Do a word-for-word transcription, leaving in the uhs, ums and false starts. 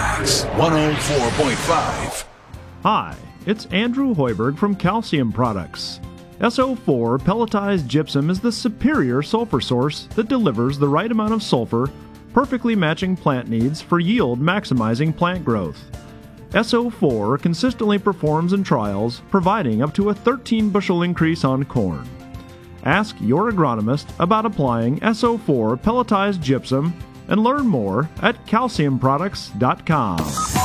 Wax one oh four point five. Hi, it's Andrew Hoiberg from Calcium Products. S O four pelletized gypsum is the superior sulfur source that delivers the right amount of sulfur, perfectly matching plant needs for yield maximizing plant growth. S O four consistently performs in trials, providing up to a thirteen bushel increase on corn. Ask your agronomist about applying S O four pelletized gypsum and learn more at calcium products dot com.